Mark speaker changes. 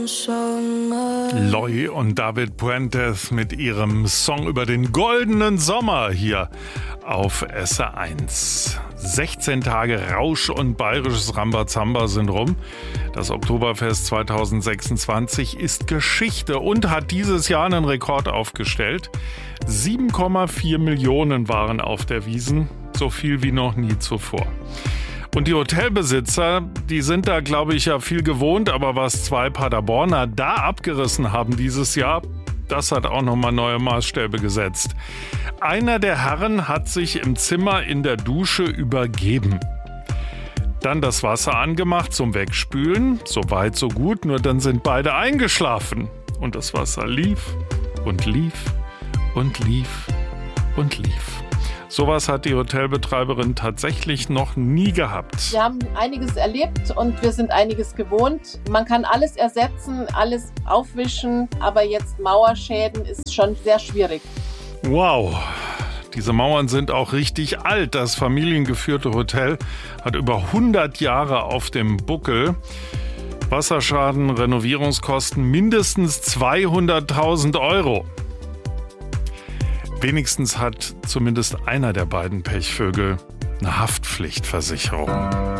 Speaker 1: Loi und David Puentes mit ihrem Song über den goldenen Sommer hier auf SR1. 16 Tage Rausch und bayerisches Rambazamba sind rum. Das Oktoberfest 2026 ist Geschichte und hat dieses Jahr einen Rekord aufgestellt. 7,4 Millionen waren auf der Wiesn, so viel wie noch nie zuvor. Und die Hotelbesitzer, die sind da, glaube ich, ja viel gewohnt, aber was zwei Paderborner da abgerissen haben dieses Jahr, das hat auch nochmal neue Maßstäbe gesetzt. Einer der Herren hat sich im Zimmer in der Dusche übergeben. Dann das Wasser angemacht zum Wegspülen, so weit, so gut, nur dann sind beide eingeschlafen. Und das Wasser lief und lief und lief und lief. Sowas hat die Hotelbetreiberin tatsächlich noch nie gehabt.
Speaker 2: Wir haben einiges erlebt und wir sind einiges gewohnt. Man kann alles ersetzen, alles aufwischen, aber jetzt Mauerschäden ist schon sehr schwierig.
Speaker 1: Wow, diese Mauern sind auch richtig alt. Das familiengeführte Hotel hat über 100 Jahre auf dem Buckel. Wasserschaden, Renovierungskosten mindestens 200.000 Euro. Wenigstens hat zumindest einer der beiden Pechvögel eine Haftpflichtversicherung.